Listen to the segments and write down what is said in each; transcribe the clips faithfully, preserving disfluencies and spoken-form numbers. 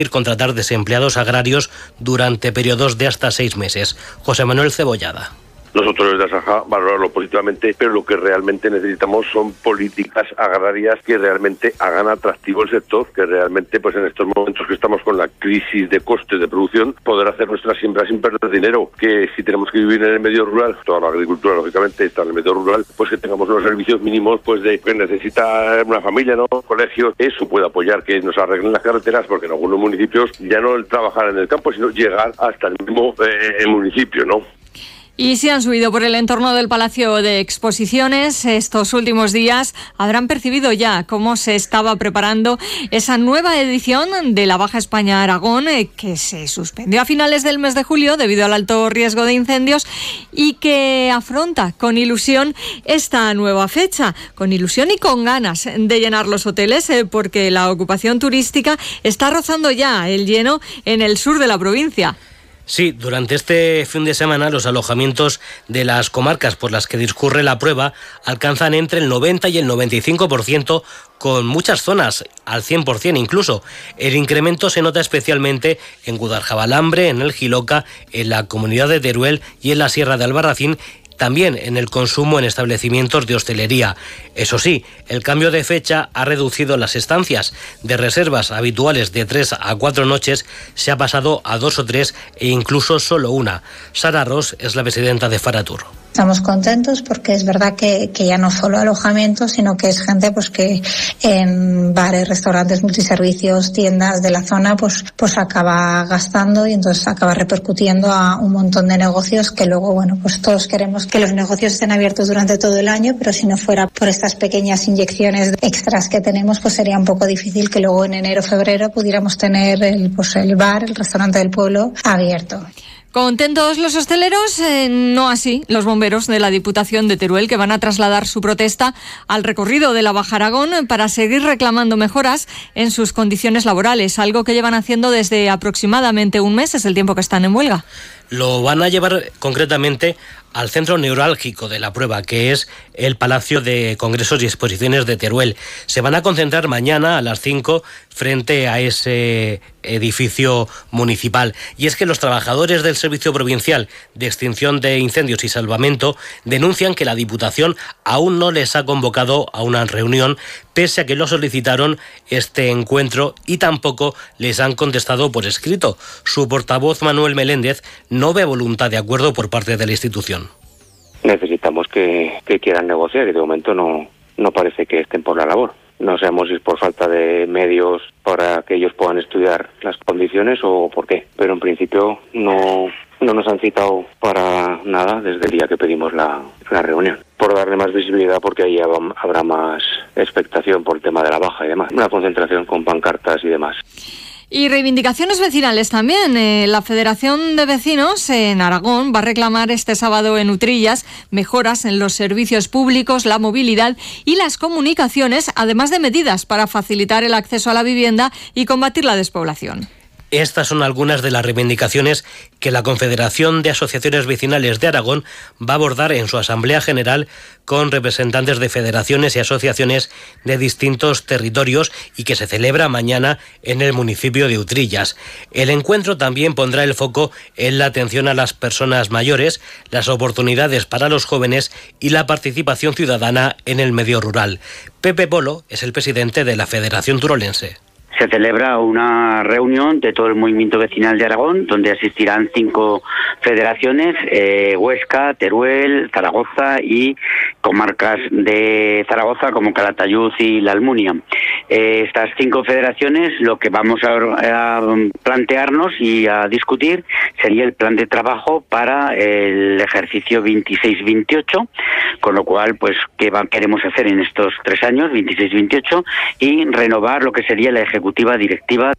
contratar desempleados agrarios durante periodos de hasta seis meses. José Manuel Cebollada. Nosotros desde Asaja valorarlo positivamente, pero lo que realmente necesitamos son políticas agrarias que realmente hagan atractivo el sector, que realmente pues en estos momentos que estamos con la crisis de costes de producción, poder hacer nuestras siembras sin perder dinero, que si tenemos que vivir en el medio rural, toda la agricultura lógicamente está en el medio rural, pues que tengamos unos servicios mínimos pues de que necesita una familia, ¿no? Colegios, eso puede apoyar que nos arreglen las carreteras, porque en algunos municipios ya no el trabajar en el campo, sino llegar hasta el mismo eh, el municipio, ¿no? Y si han subido por el entorno del Palacio de Exposiciones estos últimos días, habrán percibido ya cómo se estaba preparando esa nueva edición de la Baja España Aragón, eh, que se suspendió a finales del mes de julio debido al alto riesgo de incendios y que afronta con ilusión esta nueva fecha, con ilusión y con ganas de llenar los hoteles, eh, porque la ocupación turística está rozando ya el lleno en el sur de la provincia. Sí, durante este fin de semana los alojamientos de las comarcas por las que discurre la prueba alcanzan entre el noventa y el noventa y cinco por ciento, con muchas zonas al cien por ciento incluso. El incremento se nota especialmente en Guadaljabalambre, en el Jiloca, en la comunidad de Teruel y en la Sierra de Albarracín, también en el consumo en establecimientos de hostelería. Eso sí, el cambio de fecha ha reducido las estancias. De reservas habituales de tres a cuatro noches se ha pasado a dos o tres e incluso solo una. Sara Ross es la presidenta de Faratur. Estamos contentos porque es verdad que, que ya no solo alojamiento, sino que es gente pues que en bares, restaurantes, multiservicios, tiendas de la zona pues pues acaba gastando y entonces acaba repercutiendo a un montón de negocios que luego, bueno, pues todos queremos que los negocios estén abiertos durante todo el año, pero si no fuera por estas pequeñas inyecciones extras que tenemos, pues sería un poco difícil que luego en enero, febrero pudiéramos tener el, pues el bar, el restaurante del pueblo abierto. Contentos los hosteleros, eh, no así los bomberos de la Diputación de Teruel, que van a trasladar su protesta al recorrido de la Baja Aragón para seguir reclamando mejoras en sus condiciones laborales, algo que llevan haciendo desde aproximadamente un mes, es el tiempo que están en huelga. Lo van a llevar concretamente al centro neurálgico de la prueba, que es el Palacio de Congresos y Exposiciones de Teruel. Se van a concentrar mañana a las cinco frente a ese edificio municipal. Y es que los trabajadores del Servicio Provincial de Extinción de Incendios y Salvamento denuncian que la Diputación aún no les ha convocado a una reunión, pese a que lo solicitaron este encuentro y tampoco les han contestado por escrito. Su portavoz, Manuel Meléndez, no ve voluntad de acuerdo por parte de la institución. Necesitamos que, que quieran negociar y de momento no, no parece que estén por la labor. No sabemos si es por falta de medios para que ellos puedan estudiar las condiciones o por qué, pero en principio no, no nos han citado para nada desde el día que pedimos la, la reunión. Por darle más visibilidad, porque ahí habrá más expectación por el tema de la baja y demás. Una concentración con pancartas y demás. Y reivindicaciones vecinales también. Eh, la Federación de Vecinos en Aragón va a reclamar este sábado en Utrillas mejoras en los servicios públicos, la movilidad y las comunicaciones, además de medidas para facilitar el acceso a la vivienda y combatir la despoblación. Estas son algunas de las reivindicaciones que la Confederación de Asociaciones Vecinales de Aragón va a abordar en su Asamblea General con representantes de federaciones y asociaciones de distintos territorios y que se celebra mañana en el municipio de Utrillas. El encuentro también pondrá el foco en la atención a las personas mayores, las oportunidades para los jóvenes y la participación ciudadana en el medio rural. Pepe Polo es el presidente de la Federación Turolense. Se celebra una reunión de todo el movimiento vecinal de Aragón, donde asistirán cinco federaciones, eh, Huesca, Teruel, Zaragoza y comarcas de Zaragoza como Calatayud y La Almunia. Eh, estas cinco federaciones, lo que vamos a, a plantearnos y a discutir sería el plan de trabajo para el ejercicio veintiséis veintiocho, con lo cual, pues, ¿qué va, queremos hacer en estos tres años, veintiséis veintiocho, y renovar lo que sería la ejecutiva directiva.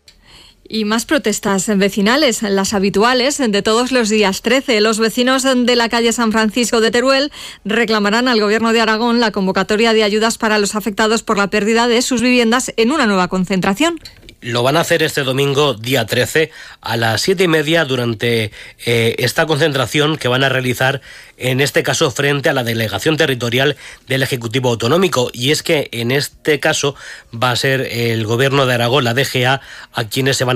Y más protestas vecinales, las habituales de todos los días trece. Los vecinos de la calle San Francisco de Teruel reclamarán al Gobierno de Aragón la convocatoria de ayudas para los afectados por la pérdida de sus viviendas en una nueva concentración. lo van a hacer este domingo, día trece, a las siete y media, durante eh, esta concentración que van a realizar, en este caso, frente a la delegación territorial del Ejecutivo Autonómico. Y es que en este caso va a ser el Gobierno de Aragón, la D G A, a quienes se van